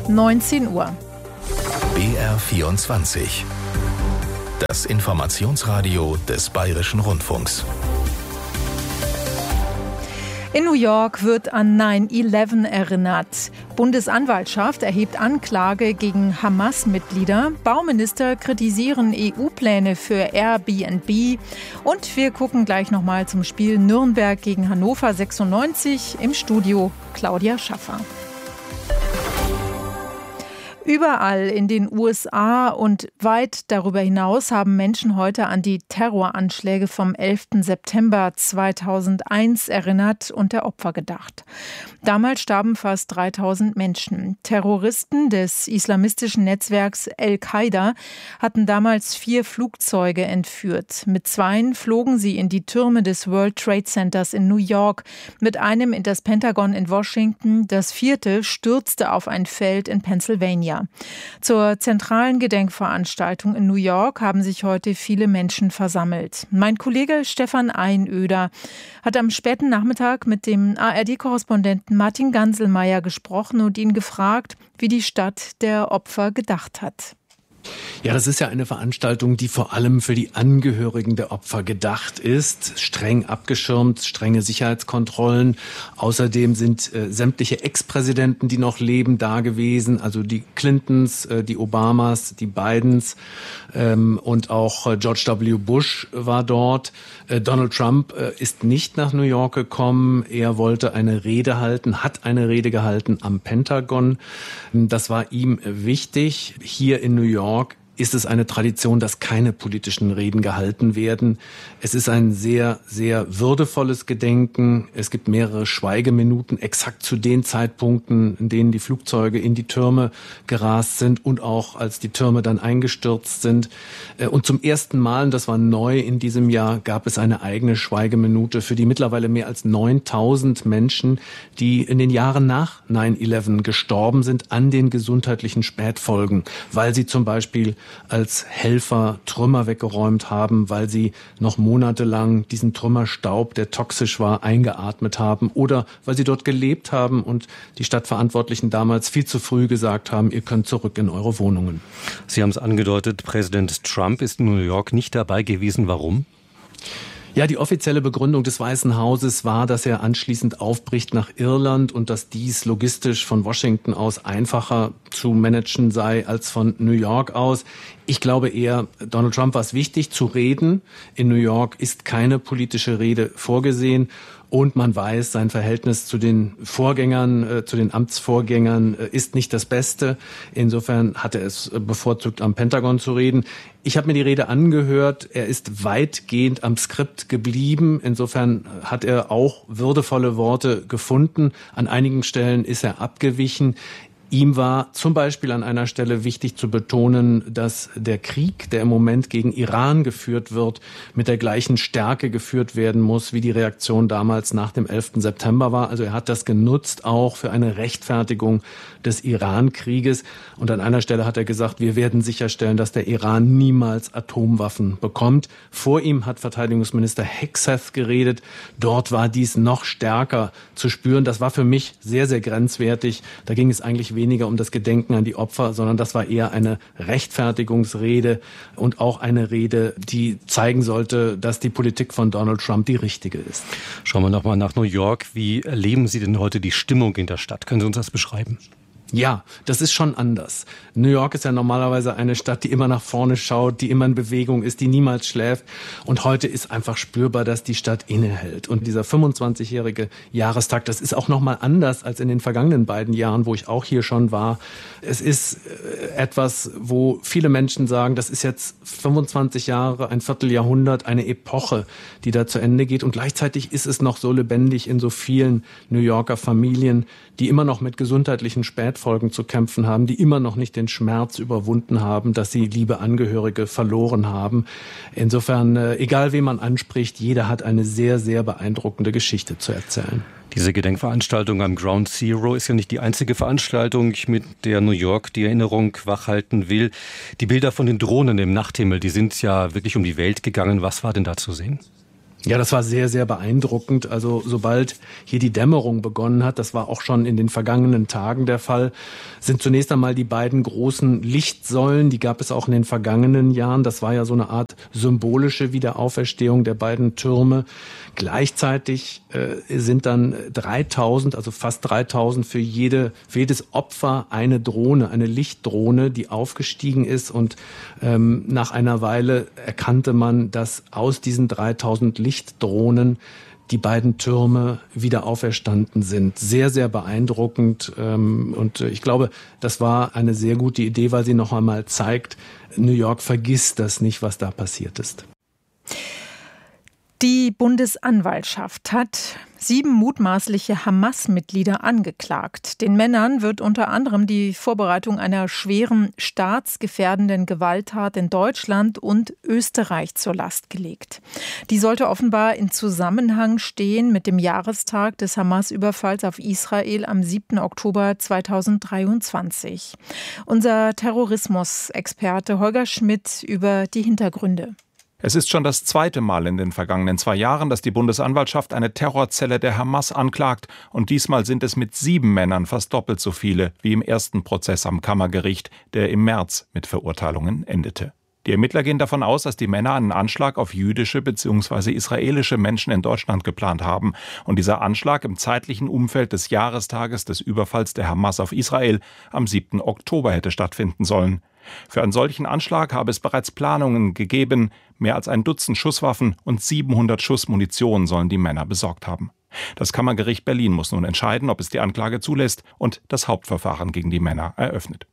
19 Uhr. BR24. Das Informationsradio des Bayerischen Rundfunks. In New York wird an 9/11 erinnert. Bundesanwaltschaft erhebt Anklage gegen Hamas-Mitglieder. Bauminister kritisieren EU-Pläne für Airbnb. Und wir gucken gleich nochmal zum Spiel Nürnberg gegen Hannover 96. Im Studio Claudia Schaffer. Überall in den USA und weit darüber hinaus haben Menschen heute an die Terroranschläge vom 11. September 2001 erinnert und der Opfer gedacht. Damals starben fast 3000 Menschen. Terroristen des islamistischen Netzwerks Al-Qaida hatten damals 4 Flugzeuge entführt. Mit 2 flogen sie in die Türme des World Trade Centers in New York, mit einem in das Pentagon in Washington. Das 4. stürzte auf ein Feld in Pennsylvania. Zur zentralen Gedenkveranstaltung in New York haben sich heute viele Menschen versammelt. Mein Kollege Stefan Einöder hat am späten Nachmittag mit dem ARD-Korrespondenten Martin Ganselmeier gesprochen und ihn gefragt, wie die Stadt der Opfer gedacht hat. Ja, das ist ja eine Veranstaltung, die vor allem für die Angehörigen der Opfer gedacht ist. Streng abgeschirmt, strenge Sicherheitskontrollen. Außerdem sind sämtliche Ex-Präsidenten, die noch leben, da gewesen. Also die Clintons, die Obamas, die Bidens und auch George W. Bush war dort. Donald Trump ist nicht nach New York gekommen. Er wollte eine Rede halten, hat eine Rede gehalten am Pentagon. Das war ihm wichtig. Hier in New York ist es eine Tradition, dass keine politischen Reden gehalten werden. Es ist ein sehr, sehr würdevolles Gedenken. Es gibt mehrere Schweigeminuten exakt zu den Zeitpunkten, in denen die Flugzeuge in die Türme gerast sind und auch als die Türme dann eingestürzt sind. Und zum ersten Mal, und das war neu in diesem Jahr, gab es eine eigene Schweigeminute für die mittlerweile mehr als 9000 Menschen, die in den Jahren nach 9/11 gestorben sind an den gesundheitlichen Spätfolgen, weil sie zum Beispiel als Helfer Trümmer weggeräumt haben, weil sie noch monatelang diesen Trümmerstaub, der toxisch war, eingeatmet haben oder weil sie dort gelebt haben und die Stadtverantwortlichen damals viel zu früh gesagt haben, ihr könnt zurück in eure Wohnungen. Sie haben es angedeutet, Präsident Trump ist in New York nicht dabei gewesen. Warum? Ja, die offizielle Begründung des Weißen Hauses war, dass er anschließend aufbricht nach Irland und dass dies logistisch von Washington aus einfacher zu managen sei als von New York aus. Ich glaube eher, Donald Trump war es wichtig zu reden. In New York ist keine politische Rede vorgesehen. Und man weiß, sein Verhältnis zu den Vorgängern, zu den Amtsvorgängern ist nicht das Beste. Insofern hat er es bevorzugt, am Pentagon zu reden. Ich habe mir die Rede angehört. Er ist weitgehend am Skript geblieben. Insofern hat er auch würdevolle Worte gefunden. An einigen Stellen ist er abgewichen. Ihm war zum Beispiel an einer Stelle wichtig zu betonen, dass der Krieg, der im Moment gegen Iran geführt wird, mit der gleichen Stärke geführt werden muss, wie die Reaktion damals nach dem 11. September war. Also er hat das genutzt auch für eine Rechtfertigung des Iran-Krieges. Und an einer Stelle hat er gesagt, wir werden sicherstellen, dass der Iran niemals Atomwaffen bekommt. Vor ihm hat Verteidigungsminister Hegseth geredet. Dort war dies noch stärker zu spüren. Das war für mich sehr, sehr grenzwertig. Da ging es eigentlich weniger um das Gedenken an die Opfer, sondern das war eher eine Rechtfertigungsrede und auch eine Rede, die zeigen sollte, dass die Politik von Donald Trump die richtige ist. Schauen wir nochmal nach New York. Wie erleben Sie denn heute die Stimmung in der Stadt? Können Sie uns das beschreiben? Ja, das ist schon anders. New York ist ja normalerweise eine Stadt, die immer nach vorne schaut, die immer in Bewegung ist, die niemals schläft. Und heute ist einfach spürbar, dass die Stadt innehält. Und dieser 25-jährige Jahrestag, das ist auch nochmal anders als in den vergangenen beiden Jahren, wo ich auch hier schon war. Es ist etwas, wo viele Menschen sagen, das ist jetzt 25 Jahre, ein Vierteljahrhundert, eine Epoche, die da zu Ende geht. Und gleichzeitig ist es noch so lebendig in so vielen New Yorker Familien, die immer noch mit gesundheitlichen Spätfolgen zu kämpfen haben, die immer noch nicht den Schmerz überwunden haben, dass sie liebe Angehörige verloren haben. Insofern, egal wen man anspricht, jeder hat eine sehr, sehr beeindruckende Geschichte zu erzählen. Diese Gedenkveranstaltung am Ground Zero ist ja nicht die einzige Veranstaltung, mit der New York die Erinnerung wachhalten will. Die Bilder von den Drohnen im Nachthimmel, die sind ja wirklich um die Welt gegangen. Was war denn da zu sehen? Ja, das war sehr, sehr beeindruckend. Also sobald hier die Dämmerung begonnen hat, das war auch schon in den vergangenen Tagen der Fall, sind zunächst einmal die beiden großen Lichtsäulen, die gab es auch in den vergangenen Jahren. Das war ja so eine Art symbolische Wiederauferstehung der beiden Türme. Gleichzeitig sind dann 3000, also fast 3000 für jedes Opfer eine Drohne, eine Lichtdrohne, die aufgestiegen ist. Und nach einer Weile erkannte man, dass aus diesen 3000 Lichtdrohnen die beiden Türme wieder auferstanden sind. Sehr, sehr beeindruckend. Und ich glaube, das war eine sehr gute Idee, weil sie noch einmal zeigt, New York vergisst das nicht, was da passiert ist. Die Bundesanwaltschaft hat 7 mutmaßliche Hamas-Mitglieder angeklagt. Den Männern wird unter anderem die Vorbereitung einer schweren staatsgefährdenden Gewalttat in Deutschland und Österreich zur Last gelegt. Die sollte offenbar in Zusammenhang stehen mit dem Jahrestag des Hamas-Überfalls auf Israel am 7. Oktober 2023. Unser Terrorismusexperte Holger Schmidt über die Hintergründe. Es ist schon das zweite Mal in den vergangenen 2 Jahren, dass die Bundesanwaltschaft eine Terrorzelle der Hamas anklagt. Und diesmal sind es mit 7 Männern fast doppelt so viele wie im ersten Prozess am Kammergericht, der im März mit Verurteilungen endete. Die Ermittler gehen davon aus, dass die Männer einen Anschlag auf jüdische bzw. israelische Menschen in Deutschland geplant haben. Und dieser Anschlag im zeitlichen Umfeld des Jahrestages des Überfalls der Hamas auf Israel am 7. Oktober hätte stattfinden sollen. Für einen solchen Anschlag habe es bereits Planungen gegeben. Mehr als ein Dutzend Schusswaffen und 700 Schuss Munition sollen die Männer besorgt haben. Das Kammergericht Berlin muss nun entscheiden, ob es die Anklage zulässt und das Hauptverfahren gegen die Männer eröffnet.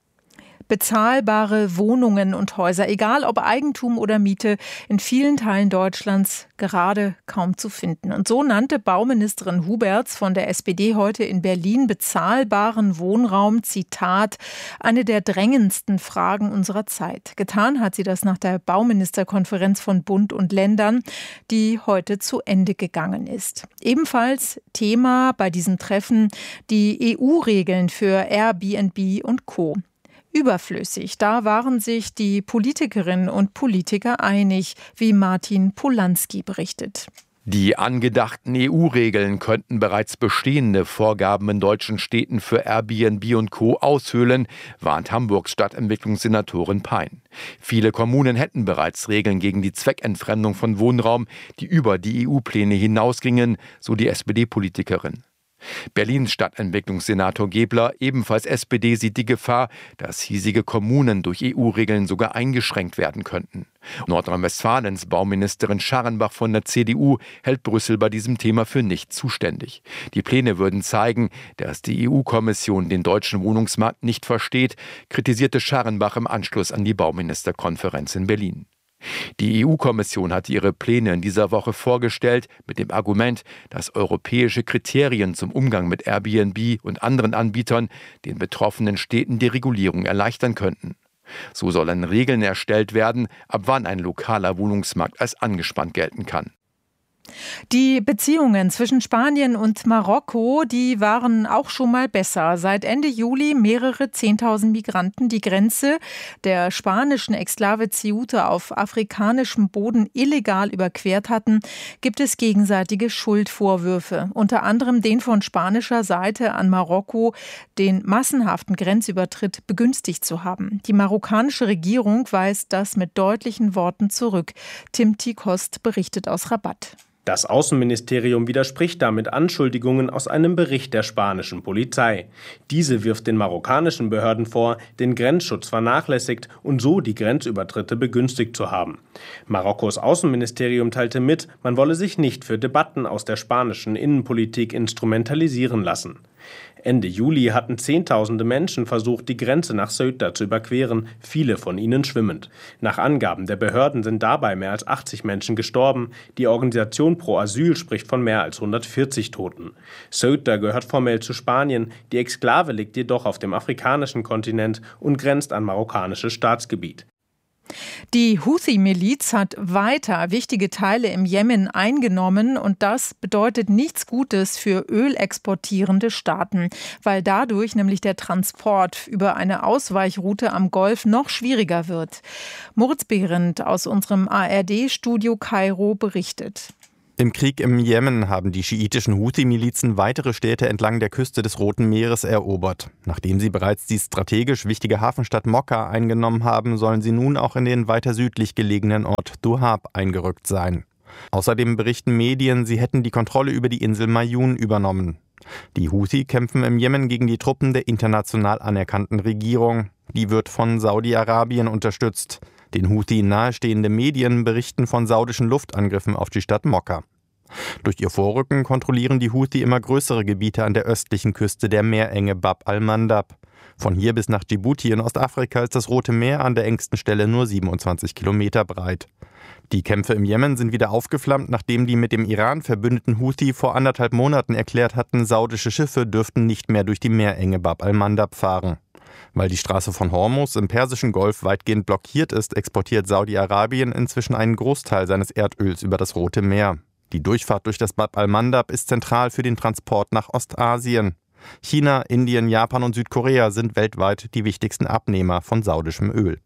Bezahlbare Wohnungen und Häuser, egal ob Eigentum oder Miete, in vielen Teilen Deutschlands gerade kaum zu finden. Und so nannte Bauministerin Huberts von der SPD heute in Berlin bezahlbaren Wohnraum, Zitat, eine der drängendsten Fragen unserer Zeit. Getan hat sie das nach der Bauministerkonferenz von Bund und Ländern, die heute zu Ende gegangen ist. Ebenfalls Thema bei diesem Treffen die EU-Regeln für Airbnb und Co. Überflüssig. Da waren sich die Politikerinnen und Politiker einig, wie Martin Polanski berichtet. Die angedachten EU-Regeln könnten bereits bestehende Vorgaben in deutschen Städten für Airbnb und Co. aushöhlen, warnt Hamburgs Stadtentwicklungssenatorin Pein. Viele Kommunen hätten bereits Regeln gegen die Zweckentfremdung von Wohnraum, die über die EU-Pläne hinausgingen, so die SPD-Politikerin. Berlins Stadtentwicklungssenator Gebler, ebenfalls SPD, sieht die Gefahr, dass hiesige Kommunen durch EU-Regeln sogar eingeschränkt werden könnten. Nordrhein-Westfalens Bauministerin Scharrenbach von der CDU hält Brüssel bei diesem Thema für nicht zuständig. Die Pläne würden zeigen, dass die EU-Kommission den deutschen Wohnungsmarkt nicht versteht, kritisierte Scharrenbach im Anschluss an die Bauministerkonferenz in Berlin. Die EU-Kommission hatte ihre Pläne in dieser Woche vorgestellt mit dem Argument, dass europäische Kriterien zum Umgang mit Airbnb und anderen Anbietern den betroffenen Städten die Regulierung erleichtern könnten. So sollen Regeln erstellt werden, ab wann ein lokaler Wohnungsmarkt als angespannt gelten kann. Die Beziehungen zwischen Spanien und Marokko, die waren auch schon mal besser. Seit Ende Juli mehrere 10.000 Migranten die Grenze der spanischen Exklave Ceuta auf afrikanischem Boden illegal überquert hatten, gibt es gegenseitige Schuldvorwürfe. Unter anderem den von spanischer Seite an Marokko, den massenhaften Grenzübertritt begünstigt zu haben. Die marokkanische Regierung weist das mit deutlichen Worten zurück. Tim Tikost berichtet aus Rabat. Das Außenministerium widerspricht damit Anschuldigungen aus einem Bericht der spanischen Polizei. Diese wirft den marokkanischen Behörden vor, den Grenzschutz vernachlässigt und so die Grenzübertritte begünstigt zu haben. Marokkos Außenministerium teilte mit, man wolle sich nicht für Debatten aus der spanischen Innenpolitik instrumentalisieren lassen. Ende Juli hatten Zehntausende Menschen versucht, die Grenze nach Ceuta zu überqueren, viele von ihnen schwimmend. Nach Angaben der Behörden sind dabei mehr als 80 Menschen gestorben. Die Organisation Pro Asyl spricht von mehr als 140 Toten. Ceuta gehört formell zu Spanien, die Exklave liegt jedoch auf dem afrikanischen Kontinent und grenzt an marokkanisches Staatsgebiet. Die Houthi-Miliz hat weiter wichtige Teile im Jemen eingenommen und das bedeutet nichts Gutes für ölexportierende Staaten, weil dadurch nämlich der Transport über eine Ausweichroute am Golf noch schwieriger wird. Moritz Behrendt aus unserem ARD-Studio Kairo berichtet. Im Krieg im Jemen haben die schiitischen Houthi-Milizen weitere Städte entlang der Küste des Roten Meeres erobert. Nachdem sie bereits die strategisch wichtige Hafenstadt Mokka eingenommen haben, sollen sie nun auch in den weiter südlich gelegenen Ort Duhab eingerückt sein. Außerdem berichten Medien, sie hätten die Kontrolle über die Insel Mayun übernommen. Die Houthi kämpfen im Jemen gegen die Truppen der international anerkannten Regierung. Die wird von Saudi-Arabien unterstützt. Den Houthi nahestehende Medien berichten von saudischen Luftangriffen auf die Stadt Mokka. Durch ihr Vorrücken kontrollieren die Houthi immer größere Gebiete an der östlichen Küste der Meerenge Bab al-Mandab. Von hier bis nach Djibouti in Ostafrika ist das Rote Meer an der engsten Stelle nur 27 Kilometer breit. Die Kämpfe im Jemen sind wieder aufgeflammt, nachdem die mit dem Iran verbündeten Houthi vor 1,5 Monaten erklärt hatten, saudische Schiffe dürften nicht mehr durch die Meerenge Bab al-Mandab fahren. Weil die Straße von Hormuz im Persischen Golf weitgehend blockiert ist, exportiert Saudi-Arabien inzwischen einen Großteil seines Erdöls über das Rote Meer. Die Durchfahrt durch das Bab al-Mandab ist zentral für den Transport nach Ostasien. China, Indien, Japan und Südkorea sind weltweit die wichtigsten Abnehmer von saudischem Öl.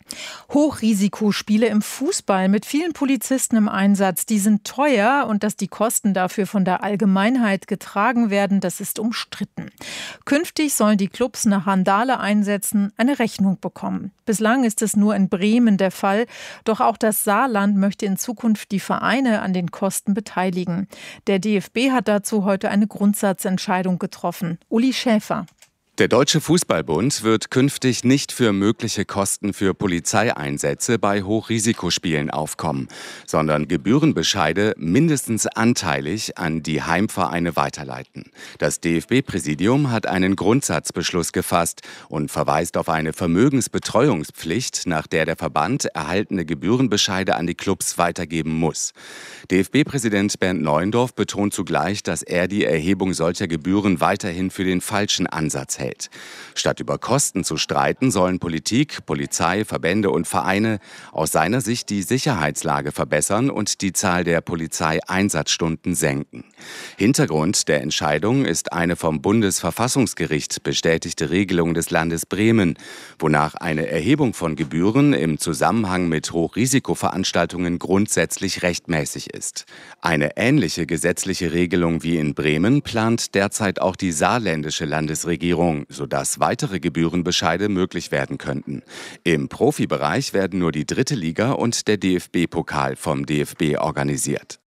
Hochrisikospiele im Fußball mit vielen Polizisten im Einsatz, die sind teuer und dass die Kosten dafür von der Allgemeinheit getragen werden, das ist umstritten. Künftig sollen die Clubs nach Randale-Einsätzen eine Rechnung bekommen. Bislang ist es nur in Bremen der Fall, doch auch das Saarland möchte in Zukunft die Vereine an den Kosten beteiligen. Der DFB hat dazu heute eine Grundsatzentscheidung getroffen. Uli Schäfer. Der Deutsche Fußballbund wird künftig nicht für mögliche Kosten für Polizeieinsätze bei Hochrisikospielen aufkommen, sondern Gebührenbescheide mindestens anteilig an die Heimvereine weiterleiten. Das DFB-Präsidium hat einen Grundsatzbeschluss gefasst und verweist auf eine Vermögensbetreuungspflicht, nach der der Verband erhaltene Gebührenbescheide an die Clubs weitergeben muss. DFB-Präsident Bernd Neuendorf betont zugleich, dass er die Erhebung solcher Gebühren weiterhin für den falschen Ansatz hält. Statt über Kosten zu streiten, sollen Politik, Polizei, Verbände und Vereine aus seiner Sicht die Sicherheitslage verbessern und die Zahl der Polizeieinsatzstunden senken. Hintergrund der Entscheidung ist eine vom Bundesverfassungsgericht bestätigte Regelung des Landes Bremen, wonach eine Erhebung von Gebühren im Zusammenhang mit Hochrisikoveranstaltungen grundsätzlich rechtmäßig ist. Eine ähnliche gesetzliche Regelung wie in Bremen plant derzeit auch die saarländische Landesregierung, sodass weitere Gebührenbescheide möglich werden könnten. Im Profibereich werden nur die 3. Liga und der DFB-Pokal vom DFB organisiert.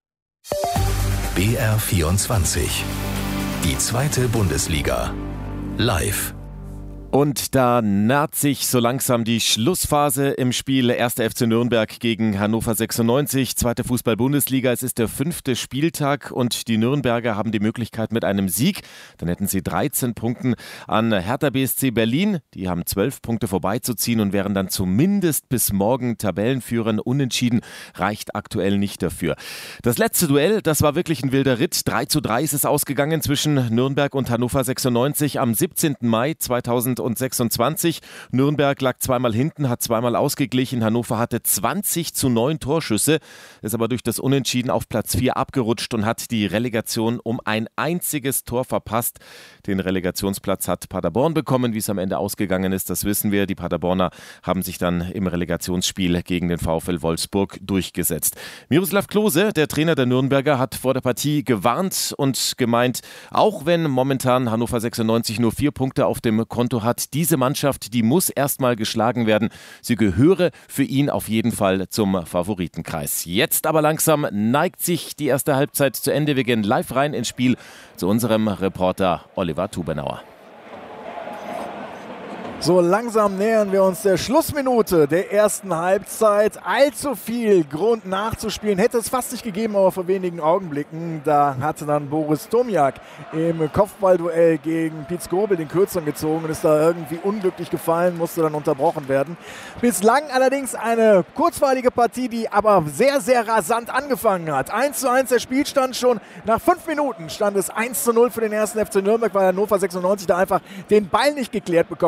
BR24. Die 2. Bundesliga. Live. Und da naht sich so langsam die Schlussphase im Spiel 1. FC Nürnberg gegen Hannover 96, 2. Fußball-Bundesliga. Es ist der 5. Spieltag und die Nürnberger haben die Möglichkeit mit einem Sieg. Dann hätten sie 13 Punkten an Hertha BSC Berlin. Die haben 12 Punkte vorbeizuziehen und wären dann zumindest bis morgen Tabellenführer. Unentschieden reicht aktuell nicht dafür. Das letzte Duell, das war wirklich ein wilder Ritt. 3:3 ist es ausgegangen zwischen Nürnberg und Hannover 96 am 17. Mai 2026. Nürnberg lag zweimal hinten, hat zweimal ausgeglichen. Hannover hatte 20:9 Torschüsse, ist aber durch das Unentschieden auf Platz 4 abgerutscht und hat die Relegation um ein einziges Tor verpasst. Den Relegationsplatz hat Paderborn bekommen. Wie es am Ende ausgegangen ist, das wissen wir. Die Paderborner haben sich dann im Relegationsspiel gegen den VfL Wolfsburg durchgesetzt. Miroslav Klose, der Trainer der Nürnberger, hat vor der Partie gewarnt und gemeint, auch wenn momentan Hannover 96 nur 4 Punkte auf dem Konto hat, diese Mannschaft, die muss erstmal geschlagen werden. Sie gehöre für ihn auf jeden Fall zum Favoritenkreis. Jetzt aber langsam neigt sich die erste Halbzeit zu Ende. Wir gehen live rein ins Spiel zu unserem Reporter Oliver Tubenauer. So langsam nähern wir uns der Schlussminute der ersten Halbzeit. Allzu viel Grund nachzuspielen hätte es fast nicht gegeben, aber vor wenigen Augenblicken. Da hatte dann Boris Tomjak im Kopfballduell gegen Piet Skobel den Kürzeren gezogen und ist da irgendwie unglücklich gefallen, musste dann unterbrochen werden. Bislang allerdings eine kurzweilige Partie, die aber sehr, sehr rasant angefangen hat. 1:1 der Spielstand schon. Nach 5 Minuten stand es 1:0 für den 1. FC Nürnberg, weil Hannover 96 da einfach den Ball nicht geklärt bekommen hat.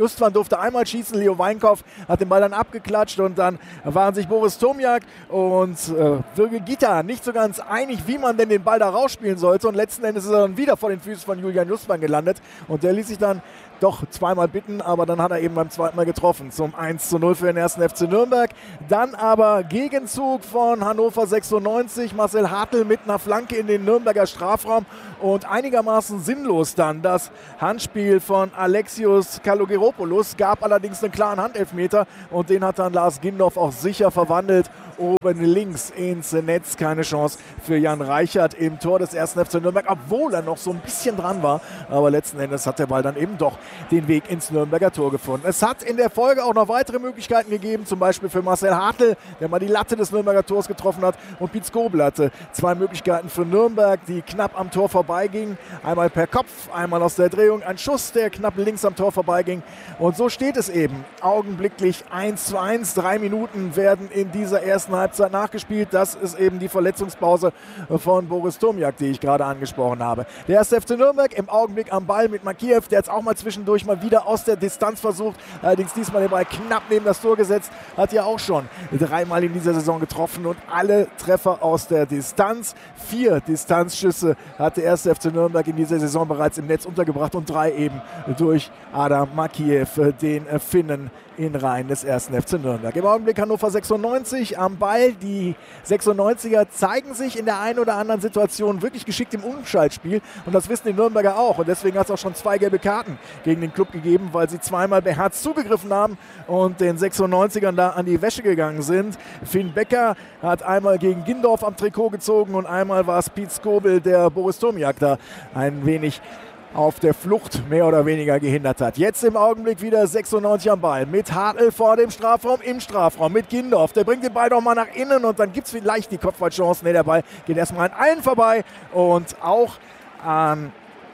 Justwan durfte einmal schießen, Leo Weinkopf hat den Ball dann abgeklatscht und dann waren sich Boris Tomjak und Virgil Gita nicht so ganz einig, wie man denn den Ball da rausspielen sollte, und letzten Endes ist er dann wieder vor den Füßen von Julian Justwan gelandet und der ließ sich dann doch zweimal bitten, aber dann hat er eben beim zweiten Mal getroffen zum 1:0 für den 1. FC Nürnberg. Dann aber Gegenzug von Hannover 96, Marcel Hartl mit einer Flanke in den Nürnberger Strafraum und einigermaßen sinnlos dann das Handspiel von Alexios Kalogeropoulos, gab allerdings einen klaren Handelfmeter und den hat dann Lars Gindorf auch sicher verwandelt. Oben links ins Netz, keine Chance für Jan Reichert im Tor des 1. FC Nürnberg, obwohl er noch so ein bisschen dran war, aber letzten Endes hat der Ball dann eben doch den Weg ins Nürnberger Tor gefunden. Es hat in der Folge auch noch weitere Möglichkeiten gegeben, zum Beispiel für Marcel Hartl, der mal die Latte des Nürnberger Tors getroffen hat, und Piet Skobel hatte zwei Möglichkeiten für Nürnberg, die knapp am Tor vorbeigingen. Einmal per Kopf, einmal aus der Drehung, ein Schuss, der knapp links am Tor vorbeiging. Und so steht es eben augenblicklich 1:1. 3 Minuten werden in dieser ersten Halbzeit nachgespielt. Das ist eben die Verletzungspause von Boris Tomjak, die ich gerade angesprochen habe. Der 1. FC Nürnberg im Augenblick am Ball mit Makiev, der jetzt auch mal zwischendurch mal wieder aus der Distanz versucht, allerdings diesmal den Ball knapp neben das Tor gesetzt, hat ja auch schon 3-mal in dieser Saison getroffen und alle Treffer aus der Distanz. 4 Distanzschüsse hat der 1. FC Nürnberg in dieser Saison bereits im Netz untergebracht und 3 eben durch Adam Makiev, den Finnen in Reihen des 1. FC Nürnberg. Im Augenblick Hannover 96 am Ball. Die 96er zeigen sich in der einen oder anderen Situation wirklich geschickt im Umschaltspiel und das wissen die Nürnberger auch, und deswegen hat es auch schon 2 gelbe Karten gegen den Club gegeben, weil sie zweimal beherzt zugegriffen haben und den 96ern da an die Wäsche gegangen sind. Finn Becker hat einmal gegen Gindorf am Trikot gezogen und einmal war es Piet Skobel, der Boris Tomjak da ein wenig auf der Flucht mehr oder weniger gehindert hat. Jetzt im Augenblick wieder 96 am Ball mit Hartl vor dem Strafraum, im Strafraum mit Gindorf. Der bringt den Ball doch mal nach innen und dann gibt es vielleicht die Kopfballchance. Ne, der Ball geht erstmal an allen vorbei und auch an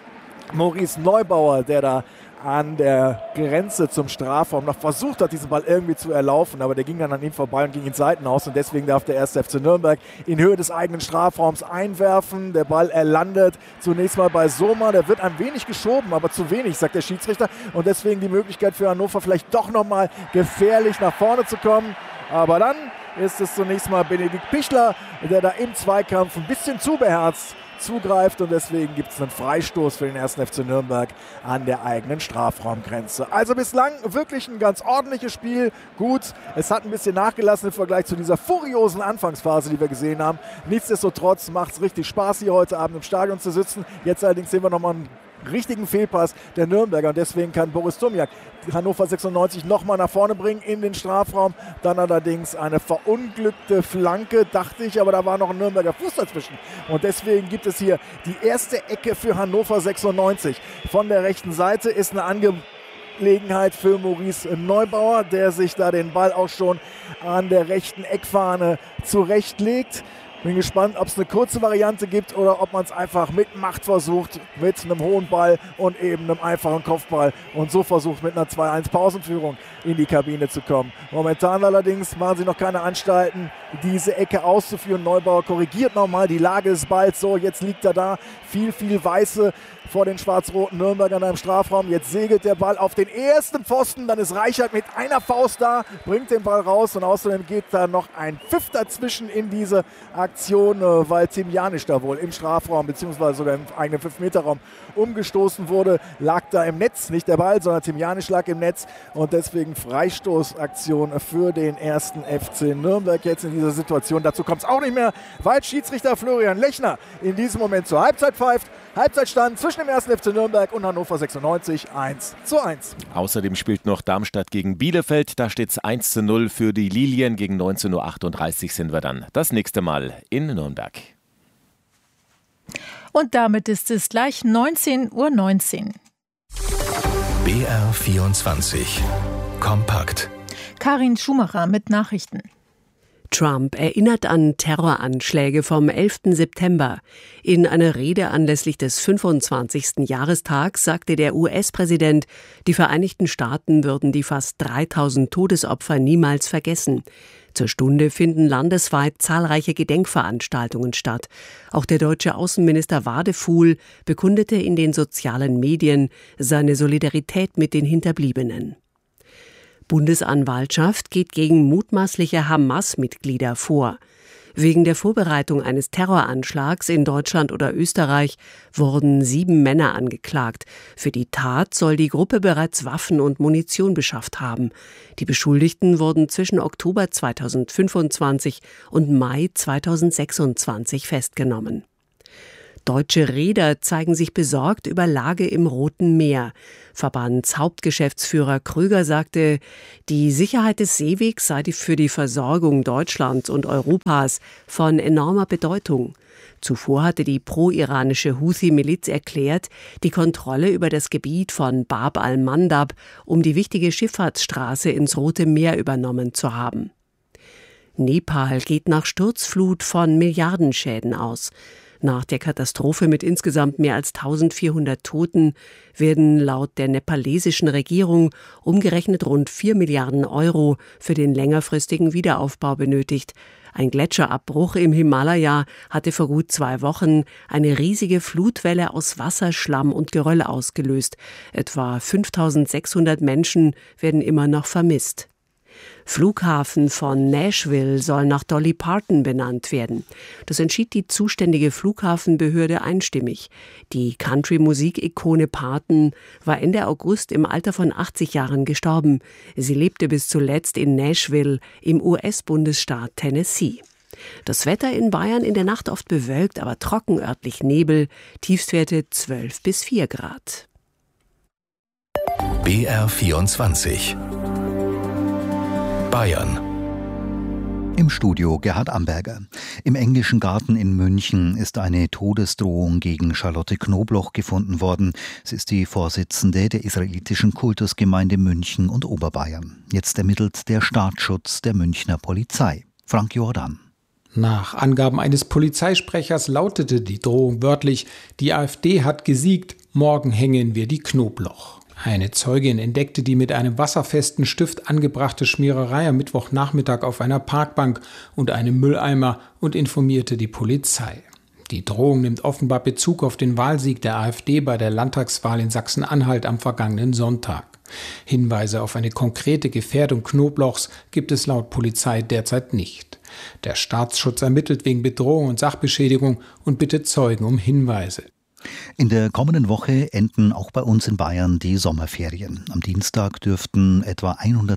Maurice Neubauer, der da an der Grenze zum Strafraum noch versucht hat, diesen Ball irgendwie zu erlaufen, aber der ging dann an ihm vorbei und ging ins Seitenhaus und deswegen darf der 1. FC Nürnberg in Höhe des eigenen Strafraums einwerfen. Der Ball landet zunächst mal bei Soma, der wird ein wenig geschoben, aber zu wenig, sagt der Schiedsrichter, und deswegen die Möglichkeit für Hannover vielleicht doch nochmal gefährlich nach vorne zu kommen, aber dann ist es zunächst mal Benedikt Pichler, der da im Zweikampf ein bisschen zu beherzt zugreift und deswegen gibt es einen Freistoß für den 1. FC Nürnberg an der eigenen Strafraumgrenze. Also bislang wirklich ein ganz ordentliches Spiel. Gut, es hat ein bisschen nachgelassen im Vergleich zu dieser furiosen Anfangsphase, die wir gesehen haben. Nichtsdestotrotz macht es richtig Spaß, hier heute Abend im Stadion zu sitzen. Jetzt allerdings sehen wir nochmal einen richtigen Fehlpass der Nürnberger und deswegen kann Boris Tomjak Hannover 96 nochmal nach vorne bringen in den Strafraum. Dann allerdings eine verunglückte Flanke, dachte ich, aber da war noch ein Nürnberger Fuß dazwischen. Und deswegen gibt es hier die erste Ecke für Hannover 96. Von der rechten Seite ist eine Angelegenheit für Maurice Neubauer, der sich da den Ball auch schon an der rechten Eckfahne zurechtlegt. Bin gespannt, ob es eine kurze Variante gibt oder ob man es einfach mit Macht versucht, mit einem hohen Ball und eben einem einfachen Kopfball und so versucht, mit einer 2-1 Pausenführung in die Kabine zu kommen. Momentan allerdings machen sie noch keine Anstalten, diese Ecke auszuführen. Neubauer korrigiert nochmal die Lage des Balls. So, jetzt liegt er da. Viel Weiße vor den schwarz-roten Nürnbergern im Strafraum. Jetzt segelt der Ball auf den ersten Pfosten. Dann ist Reichert mit einer Faust da, bringt den Ball raus und außerdem geht da noch ein Pfiff dazwischen in diese Aktion, weil Tim Janisch da wohl im Strafraum bzw. sogar im eigenen 5-Meter-Raum umgestoßen wurde. Lag da im Netz, nicht der Ball, sondern Tim Janisch lag im Netz und deswegen Freistoßaktion für den 1. FC Nürnberg jetzt in dieser Situation. Dazu kommt es auch nicht mehr, weil Schiedsrichter Florian Lechner in diesem Moment zur Halbzeit pfeift. Halbzeitstand zwischen dem 1. FC Nürnberg und Hannover 96 1:1. Außerdem spielt noch Darmstadt gegen Bielefeld. Da steht es 1:0 für die Lilien. Gegen 19:38 Uhr sind wir dann das nächste Mal in Nürnberg. Und damit ist es gleich 19:19 Uhr. BR 24 Kompakt. Karin Schumacher mit Nachrichten. Trump erinnert an Terroranschläge vom 11. September. In einer Rede anlässlich des 25. Jahrestags sagte der US-Präsident, die Vereinigten Staaten würden die fast 3000 Todesopfer niemals vergessen. Zur Stunde finden landesweit zahlreiche Gedenkveranstaltungen statt. Auch der deutsche Außenminister Wadefuhl bekundete in den sozialen Medien seine Solidarität mit den Hinterbliebenen. Bundesanwaltschaft geht gegen mutmaßliche Hamas-Mitglieder vor. Wegen der Vorbereitung eines Terroranschlags in Deutschland oder Österreich wurden 7 Männer angeklagt. Für die Tat soll die Gruppe bereits Waffen und Munition beschafft haben. Die Beschuldigten wurden zwischen Oktober 2025 und Mai 2026 festgenommen. Deutsche Reeder zeigen sich besorgt über Lage im Roten Meer. Verbandshauptgeschäftsführer Krüger sagte, die Sicherheit des Seewegs sei für die Versorgung Deutschlands und Europas von enormer Bedeutung. Zuvor hatte die pro-iranische Houthi-Miliz erklärt, die Kontrolle über das Gebiet von Bab al-Mandab um die wichtige Schifffahrtsstraße ins Rote Meer übernommen zu haben. Nepal geht nach Sturzflut von Milliardenschäden aus. Nach der Katastrophe mit insgesamt mehr als 1400 Toten werden laut der nepalesischen Regierung umgerechnet rund 4 Milliarden Euro für den längerfristigen Wiederaufbau benötigt. Ein Gletscherabbruch im Himalaya hatte vor gut 2 Wochen eine riesige Flutwelle aus Wasser, Schlamm und Geröll ausgelöst. Etwa 5600 Menschen werden immer noch vermisst. Flughafen von Nashville soll nach Dolly Parton benannt werden. Das entschied die zuständige Flughafenbehörde einstimmig. Die Country-Musik-Ikone Parton war Ende August im Alter von 80 Jahren gestorben. Sie lebte bis zuletzt in Nashville im US-Bundesstaat Tennessee. Das Wetter in Bayern in der Nacht oft bewölkt, aber trocken, örtlich Nebel, Tiefstwerte 12 bis 4 Grad. BR24 Bayern. Im Studio Gerhard Amberger. Im Englischen Garten in München ist eine Todesdrohung gegen Charlotte Knobloch gefunden worden. Sie ist die Vorsitzende der israelitischen Kultusgemeinde München und Oberbayern. Jetzt ermittelt der Staatsschutz der Münchner Polizei. Frank Jordan. Nach Angaben eines Polizeisprechers lautete die Drohung wörtlich: Die AfD hat gesiegt, morgen hängen wir die Knobloch. Eine Zeugin entdeckte die mit einem wasserfesten Stift angebrachte Schmiererei am Mittwochnachmittag auf einer Parkbank und einem Mülleimer und informierte die Polizei. Die Drohung nimmt offenbar Bezug auf den Wahlsieg der AfD bei der Landtagswahl in Sachsen-Anhalt am vergangenen Sonntag. Hinweise auf eine konkrete Gefährdung Knoblochs gibt es laut Polizei derzeit nicht. Der Staatsschutz ermittelt wegen Bedrohung und Sachbeschädigung und bittet Zeugen um Hinweise. In der kommenden Woche enden auch bei uns in Bayern die Sommerferien. Am Dienstag dürften etwa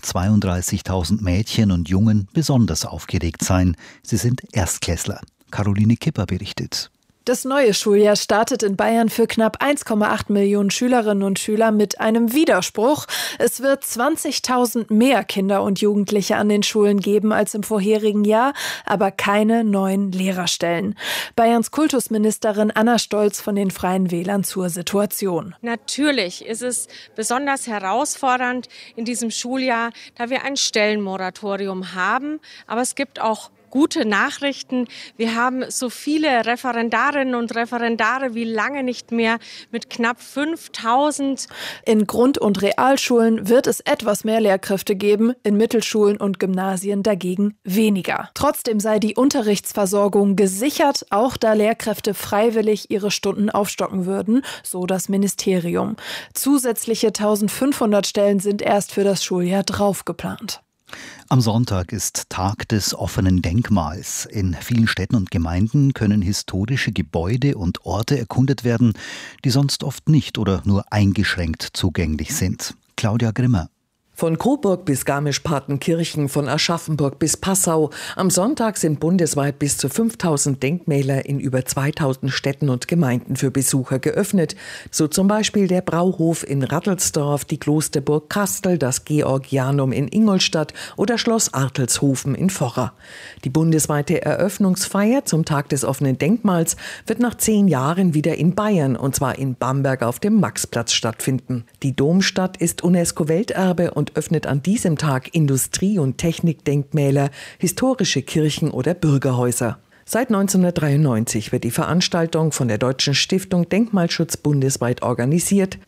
132.000 Mädchen und Jungen besonders aufgeregt sein. Sie sind Erstklässler. Caroline Kipper berichtet. Das neue Schuljahr startet in Bayern für knapp 1,8 Millionen Schülerinnen und Schüler mit einem Widerspruch. Es wird 20.000 mehr Kinder und Jugendliche an den Schulen geben als im vorherigen Jahr, aber keine neuen Lehrerstellen. Bayerns Kultusministerin Anna Stolz von den Freien Wählern zur Situation. Natürlich ist es besonders herausfordernd in diesem Schuljahr, da wir ein Stellenmoratorium haben, aber es gibt auch gute Nachrichten. Wir haben so viele Referendarinnen und Referendare wie lange nicht mehr mit knapp 5.000. In Grund- und Realschulen wird es etwas mehr Lehrkräfte geben, in Mittelschulen und Gymnasien dagegen weniger. Trotzdem sei die Unterrichtsversorgung gesichert, auch da Lehrkräfte freiwillig ihre Stunden aufstocken würden, so das Ministerium. Zusätzliche 1.500 Stellen sind erst für das Schuljahr drauf geplant. Am Sonntag ist Tag des offenen Denkmals. In vielen Städten und Gemeinden können historische Gebäude und Orte erkundet werden, die sonst oft nicht oder nur eingeschränkt zugänglich sind. Claudia Grimmer. Von Coburg bis Garmisch-Partenkirchen, von Aschaffenburg bis Passau. Am Sonntag sind bundesweit bis zu 5.000 Denkmäler in über 2.000 Städten und Gemeinden für Besucher geöffnet. So zum Beispiel der Brauhof in Rattelsdorf, die Klosterburg Kastel, das Georgianum in Ingolstadt oder Schloss Artelshofen in Vorra. Die bundesweite Eröffnungsfeier zum Tag des offenen Denkmals wird nach 10 Jahren wieder in Bayern, und zwar in Bamberg auf dem Maxplatz stattfinden. Die Domstadt ist UNESCO-Welterbe und öffnet an diesem Tag Industrie- und Technikdenkmäler, historische Kirchen oder Bürgerhäuser. Seit 1993 wird die Veranstaltung von der Deutschen Stiftung Denkmalschutz bundesweit organisiert.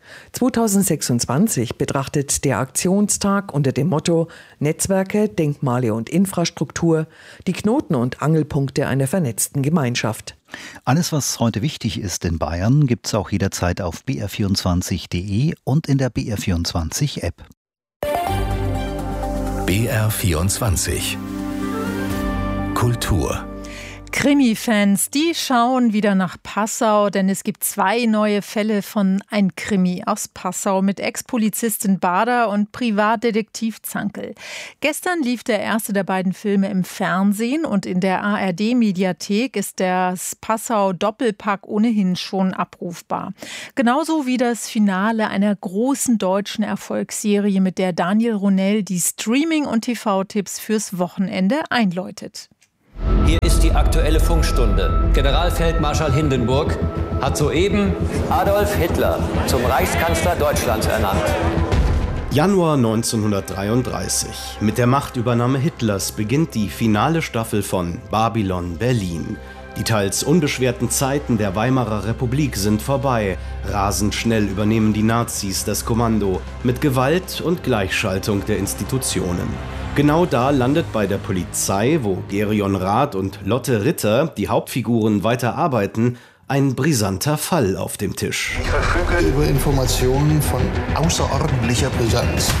2026 betrachtet der Aktionstag unter dem Motto Netzwerke, Denkmale und Infrastruktur die Knoten und Angelpunkte einer vernetzten Gemeinschaft. Alles, was heute wichtig ist in Bayern, gibt's auch jederzeit auf br24.de und in der BR24-App. BR24 Kultur. Krimi-Fans, die schauen wieder nach Passau, denn es gibt 2 neue Fälle von Ein Krimi aus Passau mit Ex-Polizistin Bader und Privatdetektiv Zankel. Gestern lief der erste der beiden Filme im Fernsehen und in der ARD-Mediathek ist das Passau-Doppelpack ohnehin schon abrufbar. Genauso wie das Finale einer großen deutschen Erfolgsserie, mit der Daniel Ronell die Streaming- und TV-Tipps fürs Wochenende einläutet. Hier ist die aktuelle Funkstunde. Generalfeldmarschall Hindenburg hat soeben Adolf Hitler zum Reichskanzler Deutschlands ernannt. Januar 1933. Mit der Machtübernahme Hitlers beginnt die finale Staffel von Babylon Berlin. Die teils unbeschwerten Zeiten der Weimarer Republik sind vorbei. Rasend schnell übernehmen die Nazis das Kommando mit Gewalt und Gleichschaltung der Institutionen. Genau da landet bei der Polizei, wo Gerion Rath und Lotte Ritter, die Hauptfiguren, weiter arbeiten, ein brisanter Fall auf dem Tisch. Ich verfüge über Informationen von außerordentlicher Brisanz.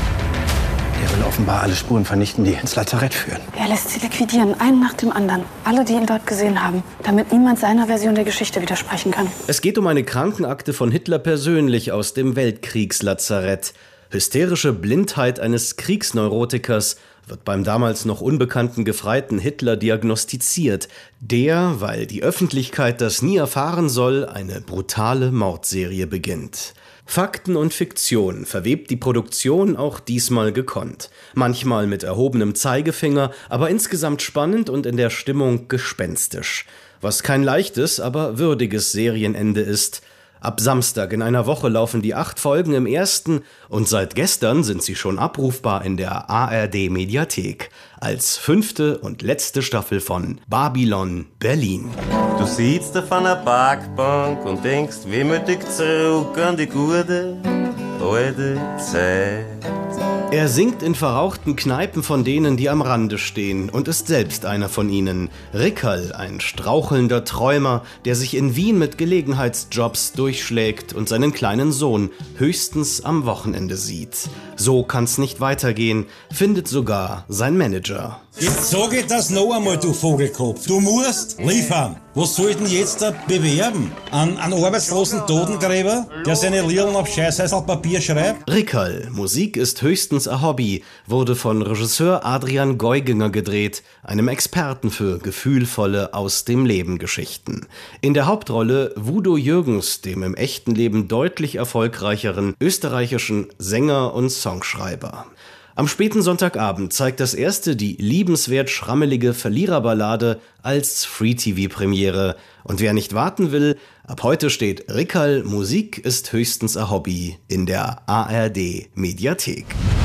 Er will offenbar alle Spuren vernichten, die ins Lazarett führen. Er lässt sie liquidieren, einen nach dem anderen. Alle, die ihn dort gesehen haben, damit niemand seiner Version der Geschichte widersprechen kann. Es geht um eine Krankenakte von Hitler persönlich aus dem Weltkriegslazarett. Hysterische Blindheit eines Kriegsneurotikers wird beim damals noch unbekannten Gefreiten Hitler diagnostiziert, der, weil die Öffentlichkeit das nie erfahren soll, eine brutale Mordserie beginnt. Fakten und Fiktion verwebt die Produktion auch diesmal gekonnt. Manchmal mit erhobenem Zeigefinger, aber insgesamt spannend und in der Stimmung gespenstisch. Was kein leichtes, aber würdiges Serienende ist. Ab Samstag in einer Woche laufen die 8 Folgen im ersten und seit gestern sind sie schon abrufbar in der ARD-Mediathek als 5. und letzte Staffel von Babylon Berlin. Du sitzt auf einer Parkbank und denkst wehmütig zurück an die gute alte Zeit. Er singt in verrauchten Kneipen von denen, die am Rande stehen und ist selbst einer von ihnen. Rickerl, ein strauchelnder Träumer, der sich in Wien mit Gelegenheitsjobs durchschlägt und seinen kleinen Sohn höchstens am Wochenende sieht. So kann's nicht weitergehen, findet sogar sein Manager. Jetzt sag ich das noch einmal, du Vogelkopf. Du musst liefern. Was soll ich denn jetzt da bewerben? An arbeitslosen Totengräber, der seine Liedern auf Scheißheißelpapier schreibt? Rickerl, Musik ist höchstens ein Hobby, wurde von Regisseur Adrian Geuginger gedreht, einem Experten für gefühlvolle Aus-dem-Leben-Geschichten. In der Hauptrolle Udo Jürgens, dem im echten Leben deutlich erfolgreicheren österreichischen Sänger und Songschreiber. Am späten Sonntagabend zeigt das erste die liebenswert schrammelige Verliererballade als Free-TV-Premiere. Und wer nicht warten will, ab heute steht Rickerl, Musik ist höchstens ein Hobby in der ARD-Mediathek.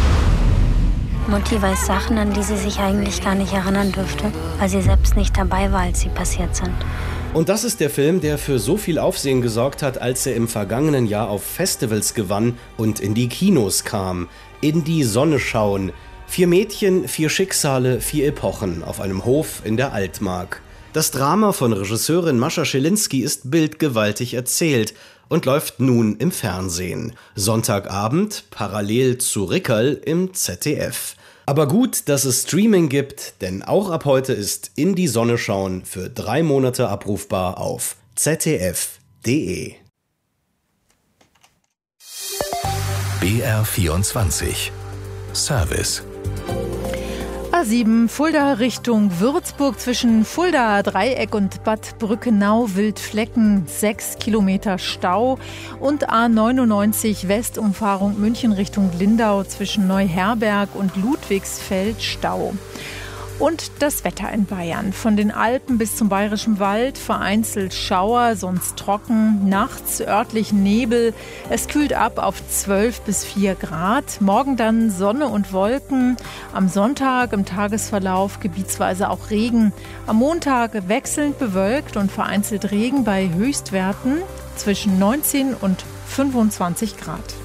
Mutti weiß Sachen, an die sie sich eigentlich gar nicht erinnern dürfte, weil sie selbst nicht dabei war, als sie passiert sind. Und das ist der Film, der für so viel Aufsehen gesorgt hat, als er im vergangenen Jahr auf Festivals gewann und in die Kinos kam. In die Sonne schauen. 4 Mädchen, 4 Schicksale, 4 Epochen auf einem Hof in der Altmark. Das Drama von Regisseurin Mascha Schilinski ist bildgewaltig erzählt und läuft nun im Fernsehen. Sonntagabend parallel zu Rickerl im ZDF. Aber gut, dass es Streaming gibt, denn auch ab heute ist In die Sonne schauen für 3 Monate abrufbar auf zdf.de. BR24 Service. A7 Fulda Richtung Würzburg zwischen Fulda Dreieck und Bad Brückenau Wildflecken 6 Kilometer Stau und A99 Westumfahrung München Richtung Lindau zwischen Neuherberg und Ludwigsfeld Stau. Und das Wetter in Bayern. Von den Alpen bis zum Bayerischen Wald vereinzelt Schauer, sonst trocken. Nachts örtlich Nebel. Es kühlt ab auf 12 bis 4 Grad. Morgen dann Sonne und Wolken. Am Sonntag im Tagesverlauf gebietsweise auch Regen. Am Montag wechselnd bewölkt und vereinzelt Regen bei Höchstwerten zwischen 19 und 25 Grad.